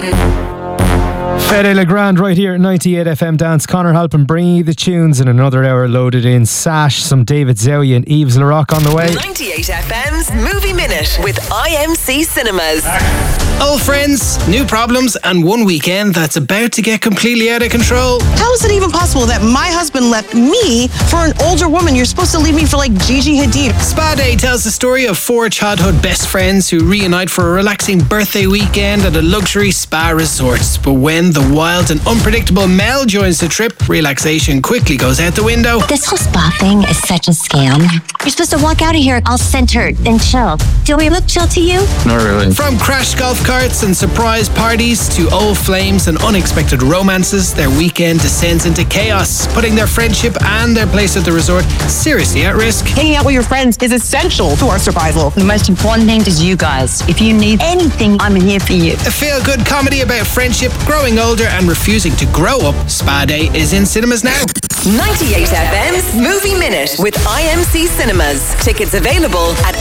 Fede Legrand right here at 98 FM Dance. Conor Halpin bringing you the tunes in another hour loaded in. Sash, some David Zowie and Yves Laroque on the way. 98 FM's Movie Minute with IMC Cinemas. Old friends, new problems, and one weekend that's about to get completely out of control. How is it even possible that my husband left me for an older woman? You're supposed to leave me for like Gigi Hadid. Spa Day tells the story of 4 childhood best friends who reunite for a relaxing birthday weekend at a luxury spa resort. But when the wild and unpredictable Mel joins the trip, relaxation quickly goes out the window. This whole spa thing is such a scam. You're supposed to walk out of here all centered and chill. Do we look chill to you? Not really. From crashed golf carts and surprise parties to old flames and unexpected romances, their weekend descends into chaos, putting their friendship and their place at the resort seriously at risk. Hanging out with your friends is essential to our survival. The most important thing is you guys. If you need anything, I'm here for you. A feel-good comedy about friendship, growing older and refusing to grow up. Spa Day is in cinemas now. 98 FM's Movie Minute with IMC Cinemas. Tickets available at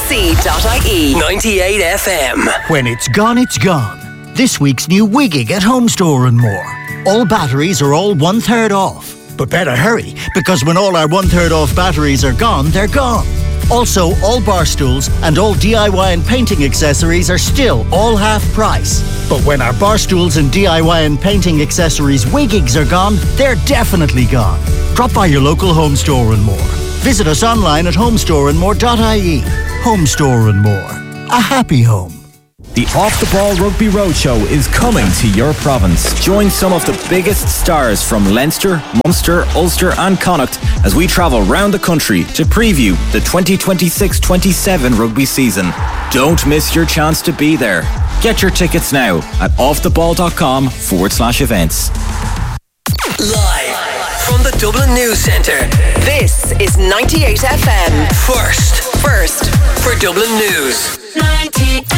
imc.ie. 98 FM. When it's gone, it's gone. This week's new Wigging at Home Store and More. All batteries are all 1/3 off. But better hurry, because when all our 1/3 off batteries are gone, they're gone. Also, all bar stools and all DIY and painting accessories are still all half price. But when our bar stools and DIY and painting accessories Wiggigs are gone, they're definitely gone. Drop by your local Home Store and More. Visit us online at homestoreandmore.ie. Home Store and More. A happy home. The Off the Ball Rugby Roadshow is coming to your province. Join some of the biggest stars from Leinster, Munster, Ulster and Connacht as we travel round the country to preview the 2026-27 rugby season. Don't miss your chance to be there. Get your tickets now at offtheball.com/events. Live from the Dublin News Centre, this is 98 FM. First for Dublin News. 98.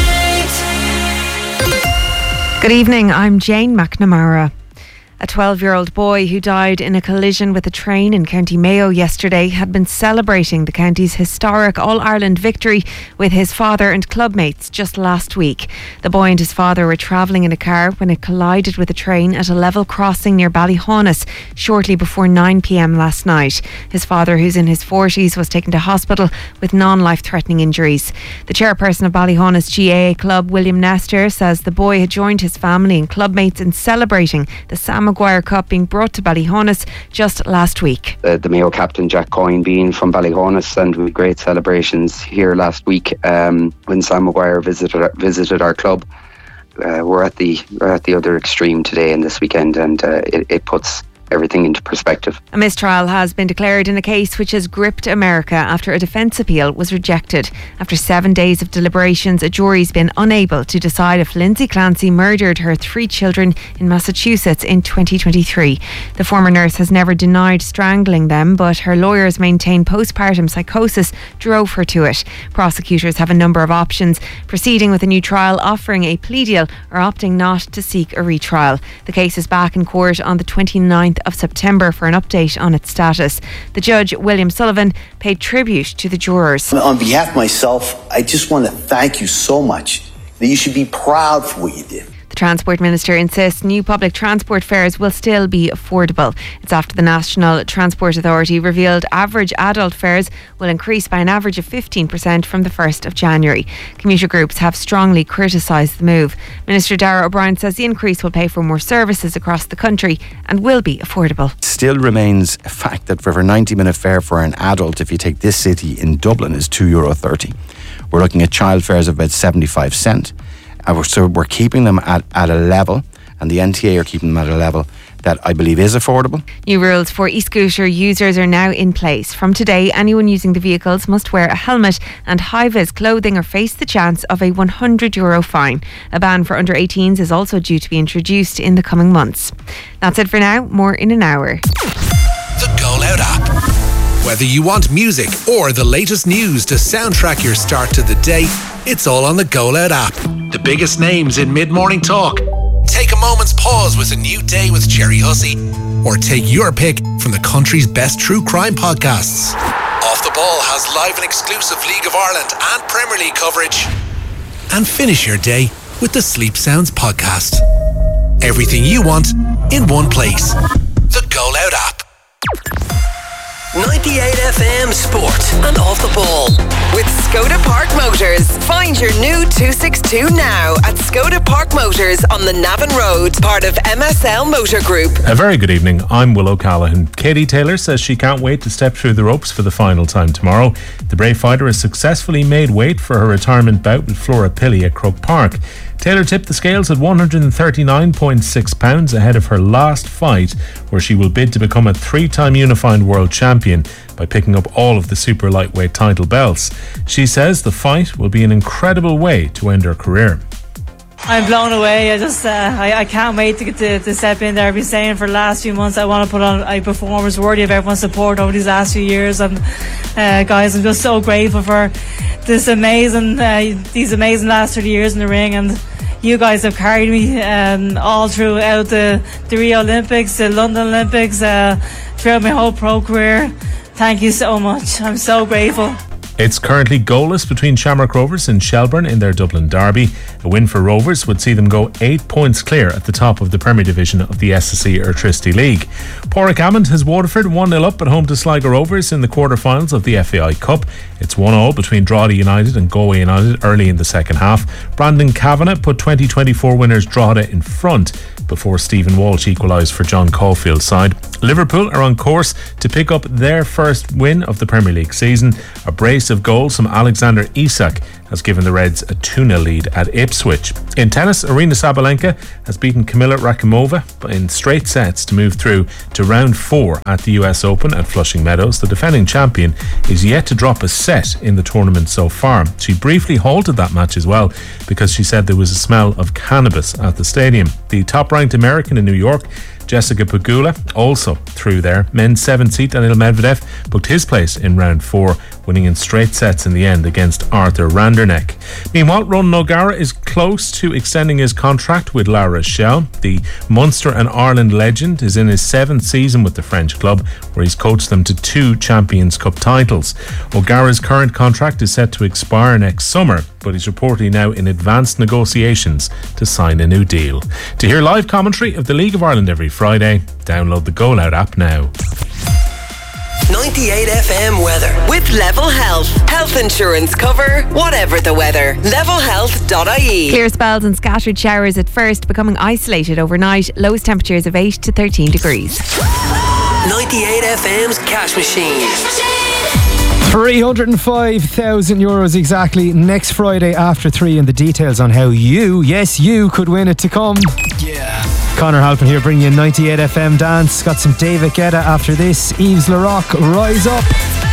Good evening, I'm Jane McNamara. A 12-year-old boy who died in a collision with a train in County Mayo yesterday had been celebrating the county's historic All-Ireland victory with his father and clubmates just last week. The boy and his father were travelling in a car when it collided with a train at a level crossing near Ballyhaunis shortly before 9 p.m. last night. His father, who's in his 40s, was taken to hospital with non-life-threatening injuries. The chairperson of Ballyhaunis GAA Club, William Nestor, says the boy had joined his family and clubmates in celebrating the Sam Maguire Cup being brought to Ballyhaunis just last week. The Mayo captain Jack Coyne being from Ballyhaunis, and with great celebrations here last week when Sam Maguire visited our club. We're at the other extreme today and this weekend, and it puts everything into perspective. A mistrial has been declared in a case which has gripped America after a defence appeal was rejected. After 7 days of deliberations, a jury's been unable to decide if Lindsay Clancy murdered her 3 children in Massachusetts in 2023. The former nurse has never denied strangling them, but her lawyers maintain postpartum psychosis drove her to it. Prosecutors have a number of options: proceeding with a new trial, offering a plea deal, or opting not to seek a retrial. The case is back in court on the 29th of September for an update on its status. The judge, William Sullivan, paid tribute to the jurors. On behalf of myself, I just want to thank you so much. That you should be proud for what you did. The Transport Minister insists new public transport fares will still be affordable. It's after the National Transport Authority revealed average adult fares will increase by an average of 15% from the 1st of January. Commuter groups have strongly criticised the move. Minister Darragh O'Brien says the increase will pay for more services across the country and will be affordable. Still remains a fact that for a 90-minute fare for an adult, if you take this city in Dublin, is €2.30. We're looking at child fares of about 75 cents. So we're keeping them at a level, and the NTA are keeping them at a level that I believe is affordable. New rules for e-scooter users are now in place. From today, anyone using the vehicles must wear a helmet and high-vis clothing or face the chance of a €100 fine. A ban for under 18s is also due to be introduced in the coming months. That's it for now. More in an hour. The Go Loud app. Whether you want music or the latest news to soundtrack your start to the day, it's all on the Go Loud app. The biggest names in mid-morning talk. Take a moment's pause with A New Day with Jerry Hussey. Or take your pick from the country's best true crime podcasts. Off the Ball has live and exclusive League of Ireland and Premier League coverage. And finish your day with the Sleep Sounds podcast. Everything you want in one place. The Go Loud app. 98 FM Sport and Off the Ball with Skoda Park Motors. Find your new 262 now at Skoda Park Motors on the Navan Road, part of MSL Motor Group. A very good evening. I'm Will O'Callaghan. Katie Taylor says she can't wait to step through the ropes for the final time tomorrow. The Brave fighter has successfully made weight for her retirement bout with Flora Pilley at Croke Park. Taylor tipped the scales at 139.6 pounds ahead of her last fight, where she will bid to become a 3-time unified world champion by picking up all of the super lightweight title belts. She says the fight will be an incredible way to end her career. I'm blown away. I can't wait to get to step in there. I've been saying for the last few months I want to put on a performance worthy of everyone's support over these last few years. And guys, I'm just so grateful for these amazing last 30 years in the ring, and you guys have carried me all throughout the Rio Olympics, the London Olympics, throughout my whole pro career. Thank you so much. I'm so grateful. It's currently goalless between Shamrock Rovers and Shelbourne in their Dublin derby. A win for Rovers would see them go 8 points clear at the top of the Premier Division of the SSE Airtricity League. Porrick Hammond has Waterford 1-0 up at home to Sligo Rovers in the quarter-finals of the FAI Cup. It's 1-1 between Drogheda United and Galway United early in the second half. Brandon Kavanagh put 2024 winners Drogheda in front before Stephen Walsh equalised for John Caulfield's side. Liverpool are on course to pick up their first win of the Premier League season. A brace of goals from Alexander Isak has given the Reds a 2-0 lead at Ipswich. In tennis, Aryna Sabalenka has beaten Kamila Rakimova in straight sets to move through to round 4 at the US Open at Flushing Meadows. The defending champion is yet to drop a set in the tournament so far. She briefly halted that match as well because she said there was a smell of cannabis at the stadium. The top-ranked American in New York, Jessica Pegula, also through there. Men's 7th seed Daniil Medvedev booked his place in round 4, winning in straight sets in the end against Arthur Randerneck. Meanwhile, Ronan O'Gara is close to extending his contract with La Rochelle. The Munster and Ireland legend is in his 7th season with the French club, where he's coached them to 2 Champions Cup titles. O'Gara's current contract is set to expire next summer, but he's reportedly now in advanced negotiations to sign a new deal. To hear live commentary of the League of Ireland every Friday, download the Go Loud app now. 98 FM weather with Level Health. Health insurance cover, whatever the weather. Levelhealth.ie. Clear spells and scattered showers at first, becoming isolated overnight. Lowest temperatures of 8 to 13 degrees. 98 FM's cash machine. 305,000 euros exactly next Friday after 3, and the details on how you, yes you, could win it to come. Yeah. Conor Halpin here bringing you 98 FM Dance. Got some David Guetta after this. Yves Laroque, Rise Up.